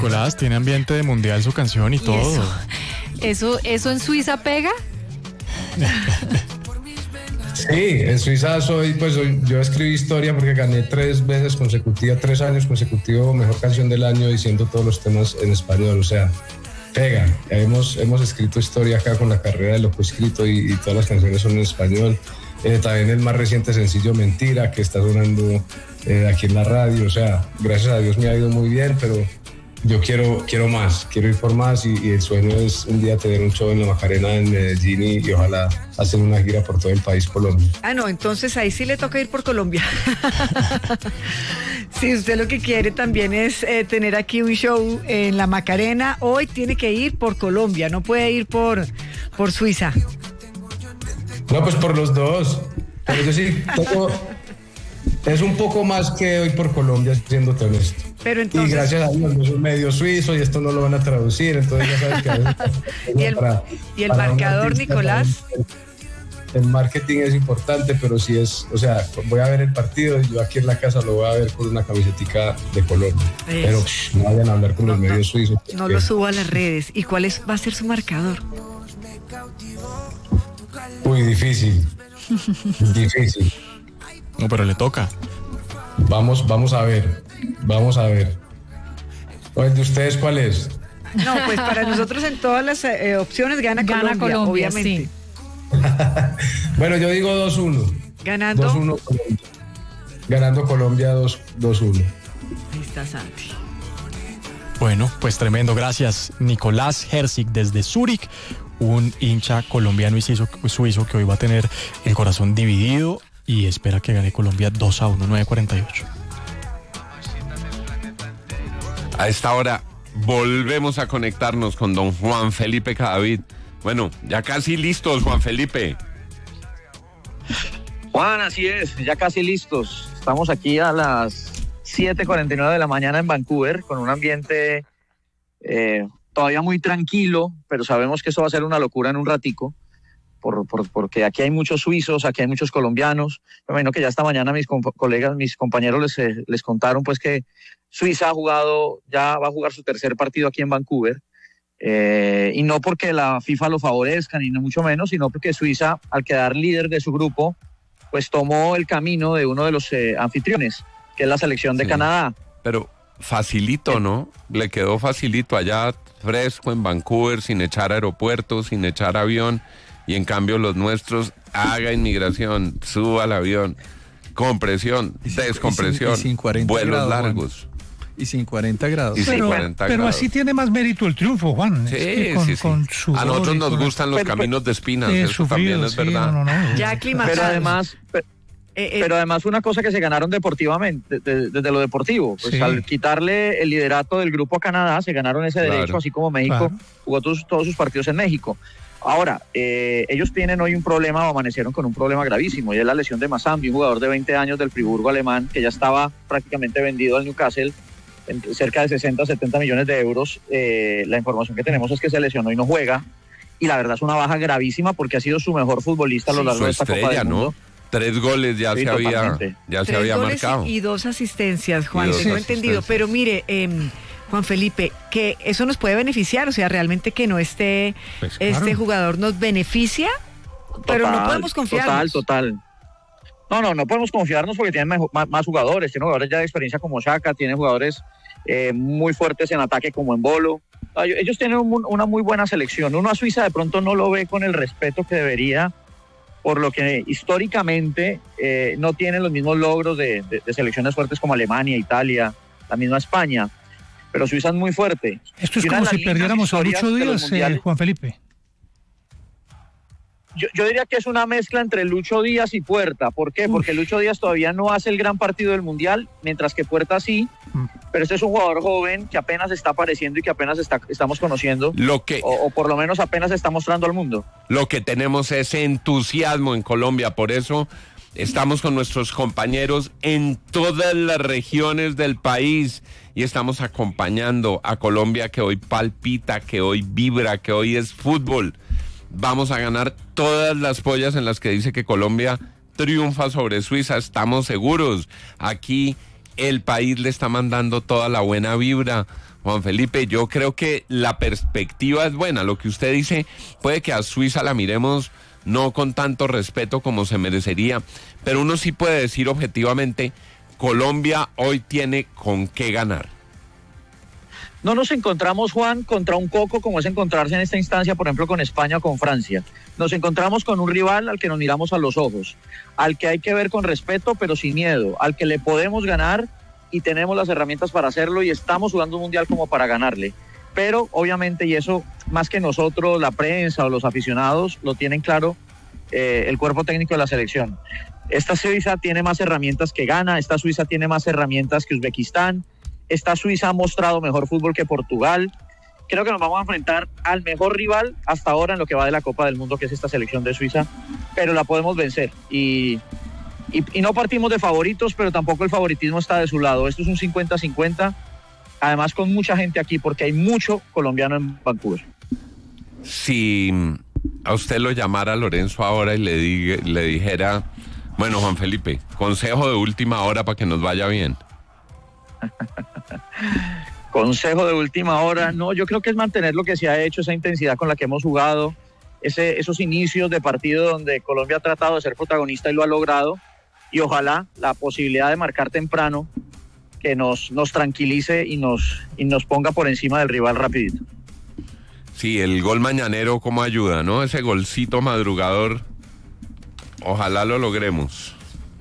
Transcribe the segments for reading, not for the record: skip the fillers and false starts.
Nicolás, tiene ambiente de mundial su canción y todo. ¿Eso en Suiza pega? Sí, en Suiza yo escribí historia porque gané 3 años consecutivos mejor canción del año diciendo todos los temas en español, o sea, pega. Hemos escrito historia acá con la carrera de Loco Escrito y todas las canciones son en español. También el más reciente sencillo Mentira, que está sonando aquí en la radio, o sea, gracias a Dios me ha ido muy bien, pero yo quiero más, quiero ir por más y el sueño es un día tener un show en la Macarena en Medellín y ojalá hacer una gira por todo el país, Colombia. No, entonces ahí sí le toca ir por Colombia. Si usted lo que quiere también es tener aquí un show en la Macarena, hoy tiene que ir por Colombia, no puede ir por Suiza. No, pues por los dos, pero yo sí es un poco más que hoy por Colombia, siéndote honesto. Pero entonces, y gracias a Dios, no soy medio suizo y esto no lo van a traducir, entonces ya sabes que a veces ¿Y el marcador, Nicolás? El marketing es importante, pero sí voy a ver el partido y yo aquí en la casa lo voy a ver con una camisetica de Colombia. Pero no vayan a hablar con los medios suizos. No lo subo a las redes. ¿Y cuál va a ser su marcador? Uy, difícil. No, pero le toca. Vamos a ver. ¿El de ustedes cuál es? No, pues para nosotros en todas las opciones gana Colombia, obviamente. Sí. Bueno, yo digo 2-1. ¿Ganando? 2-1 Colombia. Ganando Colombia 2-1. Ahí está Santi. Bueno, pues tremendo, gracias. Nicolás Herzig desde Zúrich, un hincha colombiano y suizo que hoy va a tener el corazón dividido y espera que gane Colombia 2-1, 9:48. A esta hora volvemos a conectarnos con don Juan Felipe Cadavid. Bueno, ya casi listos, Juan Felipe. Juan, así es, ya casi listos. Estamos aquí a las 7:49 de la mañana en Vancouver con un ambiente todavía muy tranquilo, pero sabemos que esto va a ser una locura en un ratico, porque aquí hay muchos suizos, aquí hay muchos colombianos. Me imagino que ya esta mañana mis compañeros les contaron pues que Suiza ya va a jugar su tercer partido aquí en Vancouver, y no porque la FIFA lo favorezca, ni mucho menos, sino porque Suiza, al quedar líder de su grupo, pues tomó el camino de uno de los anfitriones, que es la selección de Canadá. Pero facilito, ¿no? Le quedó facilito allá, fresco en Vancouver, sin echar aeropuerto, sin echar avión, y en cambio los nuestros, haga inmigración, suba al avión, compresión, descompresión, sin 40 vuelos grados, largos. Juan. Y sin 40 grados. Pero así tiene más mérito el triunfo, Juan. Sí, con sudor, a nosotros nos gustan los caminos de espinas, eso también es verdad. No. Ya aclimatados. Pero además una cosa que se ganaron deportivamente, desde lo deportivo, pues al quitarle el liderato del grupo a Canadá, se ganaron ese derecho, así como México jugó todos sus partidos en México. Ahora, ellos tienen hoy un problema, o amanecieron con un problema gravísimo, y es la lesión de Mazambi, un jugador de 20 años del Friburgo alemán, que ya estaba prácticamente vendido al Newcastle, en cerca de 60-70 millones de euros. La información que tenemos es que se lesionó y no juega, y la verdad es una baja gravísima porque ha sido su mejor futbolista a lo largo de esta Copa del Mundo. ¿No? 3 goles ya se había marcado. Y 2 asistencias, Juan, tengo entendido. Pero mire, Juan Felipe, que eso nos puede beneficiar, o sea, realmente que no esté este jugador nos beneficia, pero no podemos confiarnos. Total. No podemos confiarnos porque tienen más jugadores, tienen jugadores ya de experiencia como Xhaka, tienen jugadores muy fuertes en ataque como Embolo. Ellos tienen una muy buena selección. Uno a Suiza de pronto no lo ve con el respeto que debería, por lo que históricamente no tienen los mismos logros de selecciones fuertes como Alemania, Italia, la misma España, pero Suiza es muy fuerte. Esto es como si perdiéramos a Lucho Díaz, Juan Felipe. Yo diría que es una mezcla entre Lucho Díaz y Puerta. ¿Por qué? Porque Lucho Díaz todavía no hace el gran partido del Mundial, mientras que Puerta sí. Pero este es un jugador joven que apenas está apareciendo y que apenas estamos conociendo, o por lo menos apenas está mostrando al mundo. Lo que tenemos es entusiasmo en Colombia, por eso estamos con nuestros compañeros en todas las regiones del país y estamos acompañando a Colombia, que hoy palpita, que hoy vibra, que hoy es fútbol. Vamos a ganar todas las pollas en las que dice que Colombia triunfa sobre Suiza, estamos seguros. Aquí el país le está mandando toda la buena vibra. Juan Felipe, yo creo que la perspectiva es buena. Lo que usted dice, puede que a Suiza la miremos no con tanto respeto como se merecería, pero uno sí puede decir objetivamente, Colombia hoy tiene con qué ganar. No nos encontramos, Juan, contra un coco como es encontrarse en esta instancia, por ejemplo, con España o con Francia. Nos encontramos con un rival al que nos miramos a los ojos, al que hay que ver con respeto pero sin miedo, al que le podemos ganar y tenemos las herramientas para hacerlo y estamos jugando un mundial como para ganarle. Pero obviamente, y eso más que nosotros, la prensa o los aficionados, lo tienen claro el cuerpo técnico de la selección. Esta Suiza tiene más herramientas que Ghana, esta Suiza tiene más herramientas que Uzbekistán, esta Suiza ha mostrado mejor fútbol que Portugal. Creo que nos vamos a enfrentar al mejor rival hasta ahora en lo que va de la Copa del Mundo, que es esta selección de Suiza, pero la podemos vencer. Y no partimos de favoritos, pero tampoco el favoritismo está de su lado. Esto es un 50-50, además con mucha gente aquí, porque hay mucho colombiano en Vancouver. Si a usted lo llamara Lorenzo ahora y le dijera, bueno, Juan Felipe, consejo de última hora para que nos vaya bien. Consejo de última hora, no, yo creo que es mantener lo que se ha hecho, esa intensidad con la que hemos jugado, esos inicios de partido donde Colombia ha tratado de ser protagonista y lo ha logrado, y ojalá la posibilidad de marcar temprano que nos tranquilice y nos ponga por encima del rival rapidito. Sí, el gol mañanero cómo ayuda, ¿no? Ese golcito madrugador, ojalá lo logremos.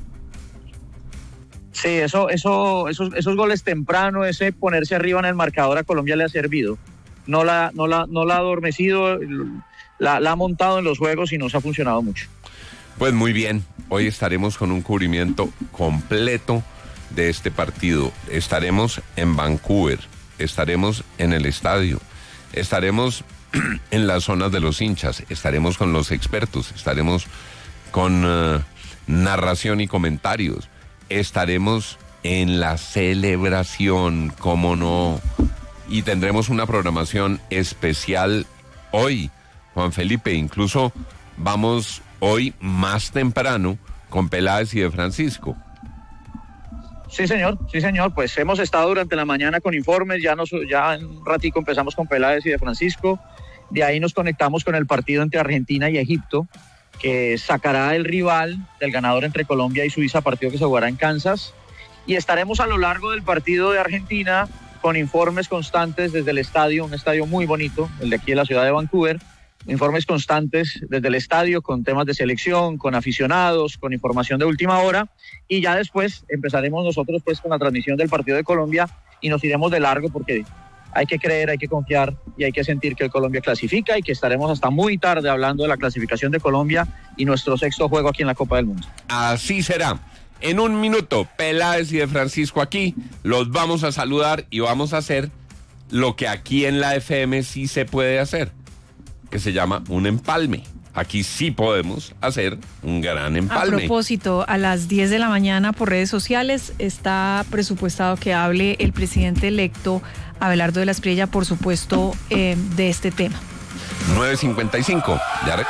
Sí, esos goles temprano, ese ponerse arriba en el marcador a Colombia le ha servido. No la ha adormecido, la ha montado en los juegos y nos ha funcionado mucho. Pues muy bien, hoy estaremos con un cubrimiento completo de este partido. Estaremos en Vancouver, estaremos en el estadio, estaremos en las zonas de los hinchas, estaremos con los expertos, estaremos con narración y comentarios. Estaremos en la celebración, cómo no, y tendremos una programación especial hoy, Juan Felipe, incluso vamos hoy más temprano con Peláez y de Francisco. Sí, señor, pues hemos estado durante la mañana con informes, ya en un ratico empezamos con Peláez y de Francisco, de ahí nos conectamos con el partido entre Argentina y Egipto, que sacará el rival del ganador entre Colombia y Suiza, partido que se jugará en Kansas, y estaremos a lo largo del partido de Argentina con informes constantes desde el estadio, un estadio muy bonito, el de aquí de la ciudad de Vancouver, informes constantes desde el estadio con temas de selección, con aficionados, con información de última hora, y ya después empezaremos nosotros pues con la transmisión del partido de Colombia y nos iremos de largo porque hay que creer, hay que confiar y hay que sentir que el Colombia clasifica y que estaremos hasta muy tarde hablando de la clasificación de Colombia y nuestro sexto juego aquí en la Copa del Mundo. Así será. En un minuto, Peláez y de Francisco aquí, los vamos a saludar y vamos a hacer lo que aquí en la FM sí se puede hacer, que se llama un empalme. Aquí sí podemos hacer un gran empalme. A propósito, a las 10 de la mañana por redes sociales está presupuestado que hable el presidente electo Abelardo de la Espriella, por supuesto, de este tema. 9:55. Ya.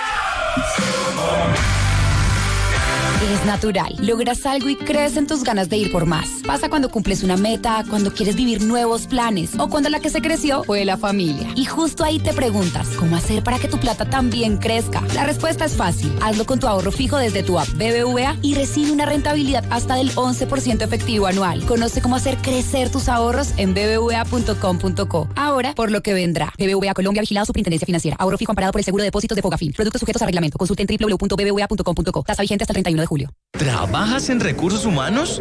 Es natural. Logras algo y crees en tus ganas de ir por más. Pasa cuando cumples una meta, cuando quieres vivir nuevos planes o cuando la que se creció fue la familia. Y justo ahí te preguntas, ¿cómo hacer para que tu plata también crezca? La respuesta es fácil. Hazlo con tu ahorro fijo desde tu app BBVA y recibe una rentabilidad hasta del 11% efectivo anual. Conoce cómo hacer crecer tus ahorros en bbva.com.co. Ahora, por lo que vendrá. BBVA Colombia, vigilado Superintendencia Financiera. Ahorro fijo amparado por el Seguro de Depósitos de Fogafín. Productos sujetos a reglamento. Consulte en www.bbva.com.co. Tasa vigente hasta el 31 de julio. ¿Trabajas en recursos humanos?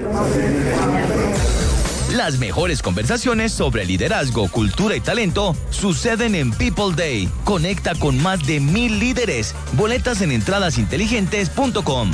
Las mejores conversaciones sobre liderazgo, cultura y talento suceden en People Day. Conecta con más de 1000 líderes. Boletas en entradasinteligentes.com.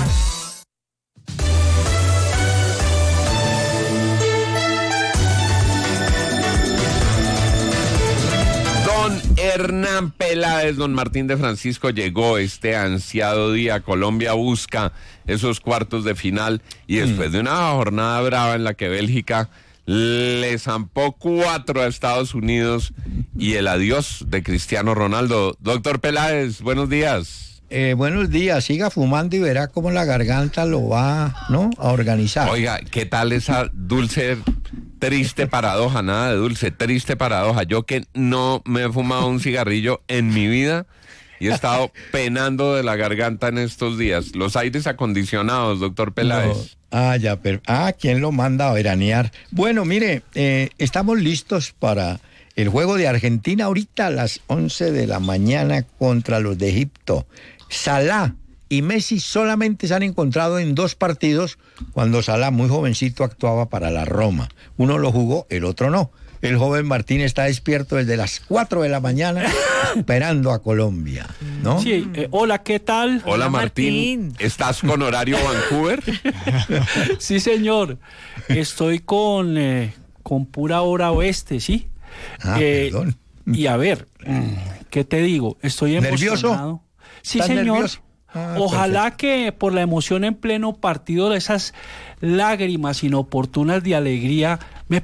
Hernán Peláez, don Martín de Francisco, llegó este ansiado día. Colombia busca esos cuartos de final y después de una jornada brava en la que Bélgica le zampó 4 a Estados Unidos y el adiós de Cristiano Ronaldo. Doctor Peláez, buenos días. buenos días. Siga fumando y verá cómo la garganta lo va, ¿no?, a organizar. Oiga, ¿qué tal esa dulce, triste paradoja? Nada de dulce, triste paradoja. Yo que no me he fumado un cigarrillo en mi vida y he estado penando de la garganta en estos días. Los aires acondicionados, doctor Peláez. No. ¿Quién lo manda a veranear? Bueno, mire, estamos listos para el juego de Argentina ahorita a las 11 de la mañana contra los de Egipto. Salah y Messi solamente se han encontrado en 2 partidos cuando Salah, muy jovencito, actuaba para la Roma. Uno lo jugó, el otro no. El joven Martín está despierto desde las 4 de la mañana esperando a Colombia, ¿no? Sí, hola, ¿qué tal? Hola, Martín. ¿Estás con horario Vancouver? Sí, señor. Estoy con pura hora oeste, ¿sí? Perdón. Y a ver, ¿qué te digo? Estoy emocionado. ¿Nervioso? Sí, ¿Estás señor. nervioso? Ojalá perfecto. que por la emoción en pleno partido, de esas lágrimas inoportunas de alegría, me